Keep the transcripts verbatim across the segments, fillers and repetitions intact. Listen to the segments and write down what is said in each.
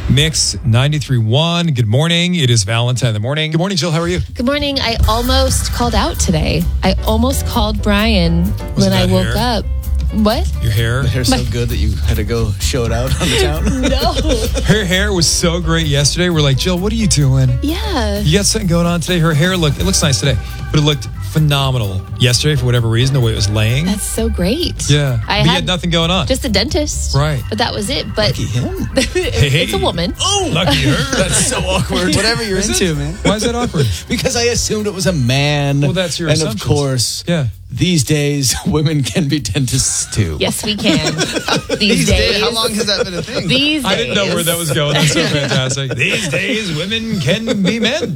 Mix ninety-three point one. Good morning. It is Valentine in the morning. Good morning, Jill. How are you? Good morning. I almost called out today. I almost called Brian Was when I that woke hair? up. What? Your hair? The hair's My- so good that you had to go show it out on the town. No. Her hair was so great yesterday. We're like, Jill, what are you doing? Yeah. You got something going on today? Her hair looked, it looks nice today, but it looked phenomenal yesterday for whatever reason, the way it was laying. That's so great. Yeah. I but you had had nothing going on. just a dentist. Right. But that was it. But Lucky him. it- Hey. it's a woman. Oh, lucky her. That's so awkward. Whatever you're Is into, it? man. Why is that awkward? Because I assumed it was a man. Well, that's your And assumptions. of course, Yeah. these days, women can be dentists too. Yes, we can. These, days. How long has that been a thing? These days. I didn't know where that was going. That's so fantastic. These days, women can be men.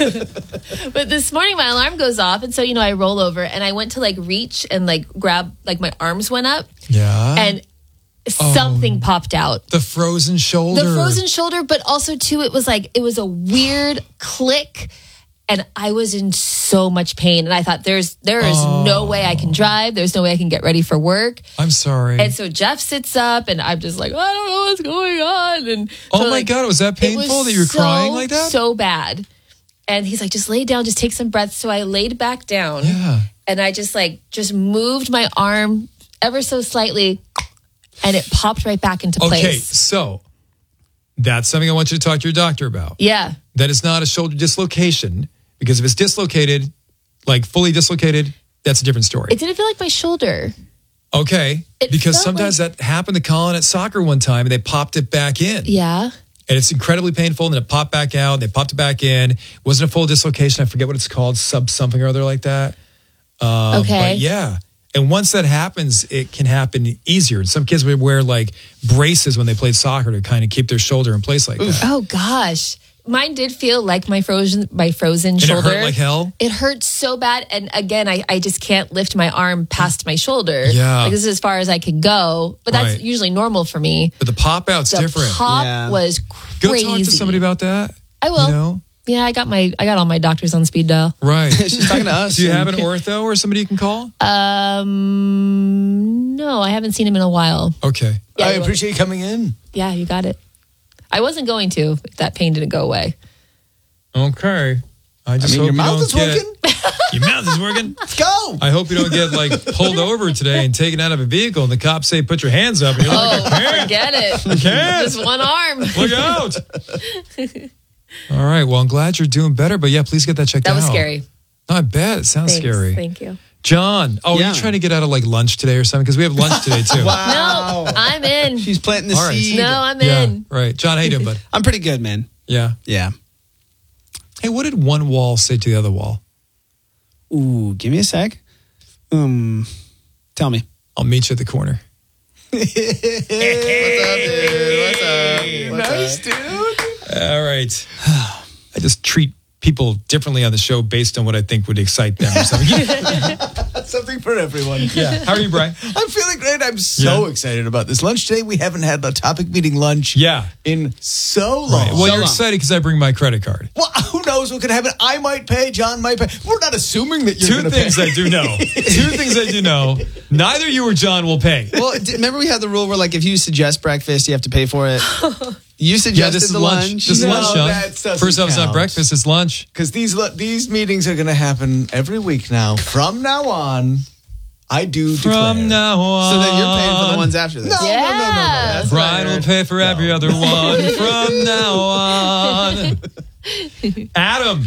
But this morning my alarm goes off, and so you know I roll over and I went to like reach and like grab, like my arms went up Yeah. and something popped out. the frozen shoulder. The frozen shoulder, but also too, it was like it was a weird click, and I was in so much pain. And I thought, there's there is Oh. no way I can drive. There's no way I can get ready for work. I'm sorry. And so Jeff sits up, and I'm just like, I don't know what's going on. And oh so, my like, God, was that it painful was that you were so, crying like that? So bad. And he's like, just lay down, just take some breaths. So I laid back down, Yeah. and I just like just moved my arm ever so slightly, and it popped right back into place. Okay, so that's something I want you to talk to your doctor about. Yeah. That is not a shoulder dislocation, because if it's dislocated, like fully dislocated, that's a different story. It didn't feel like my shoulder. Okay, It because felt sometimes that happened to Colin at soccer one time, and they popped it back in. Yeah. And it's incredibly painful, and then it popped back out, and they popped it back in. It wasn't a full dislocation. I forget what it's called, sub something or other like that. Um, Okay. But yeah. And once that happens, it can happen easier. Some kids would wear like braces when they played soccer to kind of keep their shoulder in place like that. Oh gosh. Mine did feel like my frozen my frozen And it shoulder. hurt like hell? It hurt so bad. And again, I, I just can't lift my arm past my shoulder. Yeah. Like, this is as far as I can go. But that's Right. usually normal for me. But the pop out's The different. pop Yeah. was Go crazy. talk to somebody about that. I will. You know? Yeah, I got my I got all my doctors on speed dial. Right. She's talking to us. Do you have an ortho or somebody you can call? Um no, I haven't seen him in a while. Okay. Yeah, I you- appreciate you coming in. Yeah, you got it. I wasn't going to if that pain didn't go away. Okay. I I just mean, hope your mouth you is don't get, working. Your mouth is working. Let's go. I hope you don't get like pulled over today and taken out of a vehicle, and the cops say, "Put your hands up," and you're like, Oh, "I can't." forget it. Can't. Just one arm. Look out. All right. Well, I'm glad you're doing better, but yeah, please get that checked out. That was scary. No, I bet. It sounds Thanks. scary. Thank you. John, oh, are Yeah. you trying to get out of like lunch today or something? Because we have lunch today too. Wow. No, I'm in. She's planting the All right. seed. No, I'm Yeah, in. right. John, how you doing, bud? I'm pretty good, man. Yeah. Yeah. Hey, what did one wall say to the other wall? Ooh, give me a sec. Um, tell me. I'll meet you at the corner. What's up, dude? What's up? What's Nice, up? dude. All right. I just treat people differently on the show based on what I think would excite them or something. That's something for everyone. Yeah. How are you, Brian? I'm feeling great. I'm so Yeah. excited about this lunch today. We haven't had a topic meeting lunch Yeah. in so long. Right. Well, So you're long. excited because I bring my credit card. Well, who knows what could happen? I might pay. John might pay. We're not assuming that you're Two going to things pay. I do know. Two things I do know. Neither you or John will pay. Well, d- remember we had the rule where, like, if you suggest breakfast, you have to pay for it. You Yeah, suggested this is the lunch. lunch. This is No, lunch, John. that doesn't First off, it's not count. breakfast, it's lunch. Because these lu- these meetings are going to happen every week now. From now on, I do declare. From now on. So then you're paying for the ones after this. No, no, no, no, no. Yeah. That's Brian will pay for every other one from now on. Adam.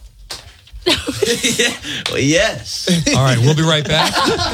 Well, yes. All right, we'll be right back.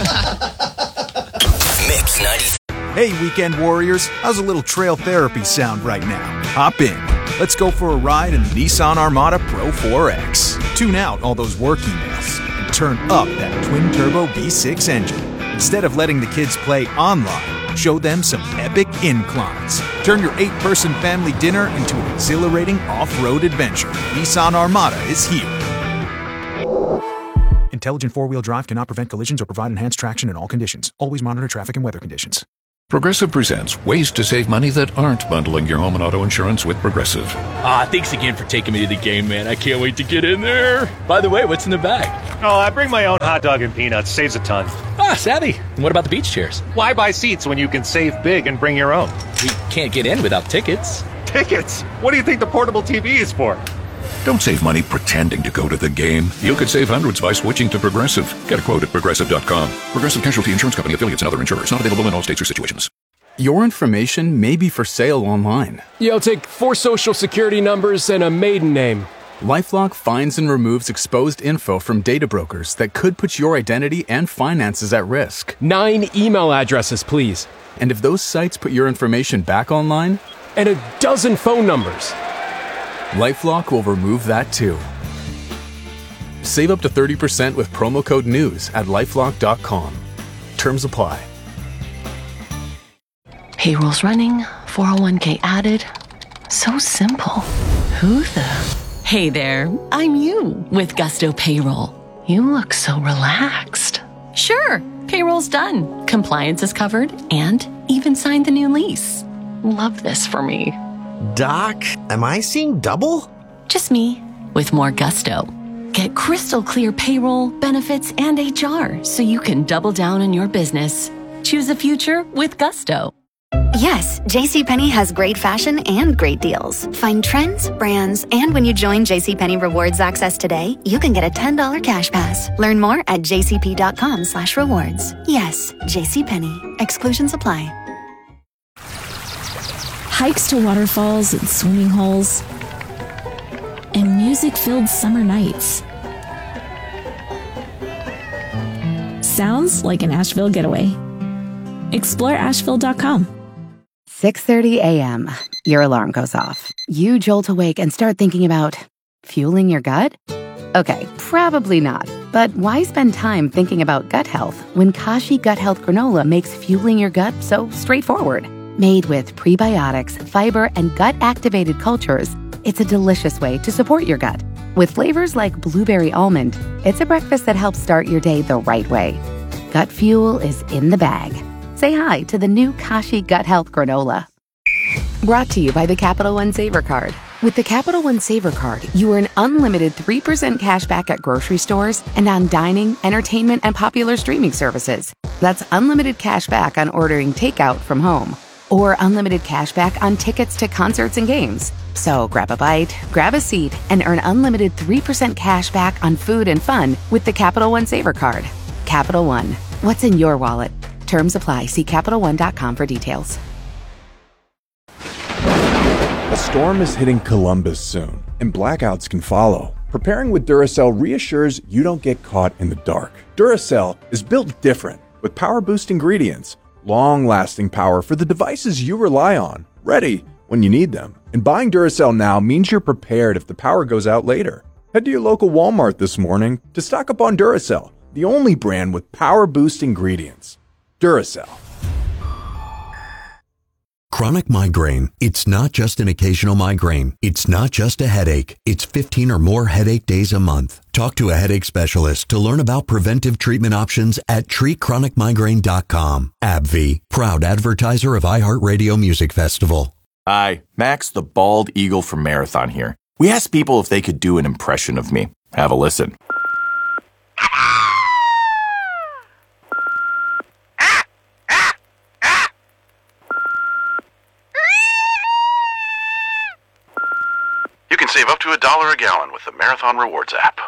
Mix ninety. Hey, weekend warriors, how's a little trail therapy sound right now? Hop in. Let's go for a ride in the Nissan Armada Pro four X. Tune out all those work emails and turn up that twin-turbo V six engine. Instead of letting the kids play online, show them some epic inclines. Turn your eight-person family dinner into an exhilarating off-road adventure. Nissan Armada is here. Intelligent four-wheel drive cannot prevent collisions or provide enhanced traction in all conditions. Always monitor traffic and weather conditions. Progressive presents ways to save money that aren't bundling your home and auto insurance with Progressive. Ah, thanks again for taking me to the game, man. I can't wait to get in there. By the way, what's in the bag? Oh, I bring my own hot dog and peanuts. Saves a ton. Ah, savvy. And what about the beach chairs? Why buy seats when you can save big and bring your own? We can't get in without tickets. tickets. What do you think the portable T V is for? Don't save money pretending to go to the game. You could save hundreds by switching to Progressive. Get a quote at Progressive dot com. Progressive Casualty Insurance Company, affiliates, and other insurers. Not available in all states or situations. Your information may be for sale online. Yeah, I'll take four social security numbers and a maiden name. LifeLock finds and removes exposed info from data brokers that could put your identity and finances at risk. Nine email addresses, please. And if those sites put your information back online? And a dozen phone numbers. LifeLock will remove that too. Save up to thirty percent with promo code NEWS at lifelock dot com. Terms apply. Payroll's running, four oh one k added. So simple. Who the... Hey there, I'm you with Gusto Payroll. You look so relaxed. Sure, payroll's done. Compliance is covered and even signed the new lease. Love this for me. Doc, am I seeing double? Just me with more gusto. Get crystal clear payroll, benefits, and H R so you can double down on your business. Choose the future with Gusto. Yes, JCPenney has great fashion and great deals. Find trends, brands, and when you join JCPenney Rewards Access today, you can get a ten dollars cash pass. Learn more at jcp.com slash rewards. Yes, JCPenney. Exclusions apply. Hikes to waterfalls and swimming holes, and music-filled summer nights. Sounds like an Asheville getaway. Explore asheville dot com. six thirty a.m. Your alarm goes off. You jolt awake and start thinking about fueling your gut? Okay, probably not. But why spend time thinking about gut health when Kashi Gut Health Granola makes fueling your gut so straightforward? Made with prebiotics, fiber, and gut-activated cultures, it's a delicious way to support your gut. With flavors like blueberry almond, it's a breakfast that helps start your day the right way. Gut fuel is in the bag. Say hi to the new Kashi Gut Health Granola. Brought to you by the Capital One Saver Card. With the Capital One Saver Card, you earn unlimited three percent cash back at grocery stores and on dining, entertainment, and popular streaming services. That's unlimited cash back on ordering takeout from home. Or unlimited cash back on tickets to concerts and games. So grab a bite, grab a seat, and earn unlimited three percent cash back on food and fun with the Capital One Saver Card. Capital One. What's in your wallet? Terms apply. See Capital One dot com for details. A storm is hitting Columbus soon, and blackouts can follow. Preparing with Duracell reassures you don't get caught in the dark. Duracell is built different, with power-boost ingredients, long-lasting power for the devices you rely on, ready when you need them. And buying Duracell now means you're prepared if the power goes out later. Head to your local Walmart this morning to stock up on Duracell, the only brand with power-boost ingredients. Duracell. Chronic migraine. It's not just an occasional migraine. It's not just a headache. It's fifteen or more headache days a month. Talk to a headache specialist to learn about preventive treatment options at treat chronic migraine dot com. AbbVie, proud advertiser of iHeartRadio Music Festival. Hi, Max the Bald Eagle from Marathon here. We asked people if they could do an impression of me. Have a listen. Save up to a dollar a gallon with the Marathon Rewards app.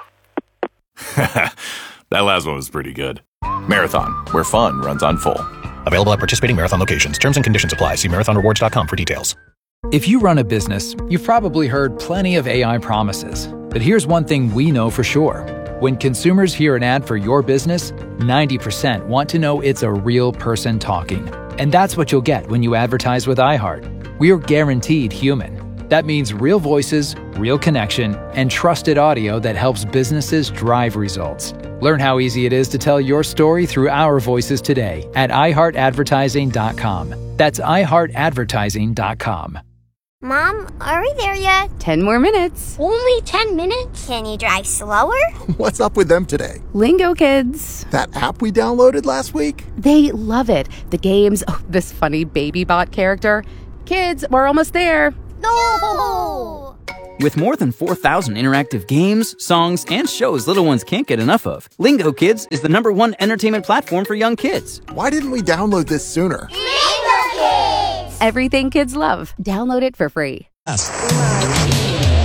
That last one was pretty good. Marathon, where fun runs on full. Available at participating Marathon locations. Terms and conditions apply. See marathon rewards dot com for details. If you run a business, you've probably heard plenty of A I promises. But here's one thing we know for sure. When consumers hear an ad for your business, ninety percent want to know it's a real person talking. And that's what you'll get when you advertise with iHeart. We're guaranteed human. That means real voices, real connection, and trusted audio that helps businesses drive results. Learn how easy it is to tell your story through our voices today at i heart advertising dot com. That's i heart advertising dot com. Mom, are we there yet? Ten more minutes. Only ten minutes? Can you drive slower? What's up with them today? Lingo Kids. That app we downloaded last week? They love it. The games, oh, this funny baby bot character. Kids, we're almost there. No! With more than four thousand interactive games, songs, and shows little ones can't get enough of, Lingo Kids is the number one entertainment platform for young kids. Why didn't we download this sooner? Lingo Kids! Everything kids love. Download it for free.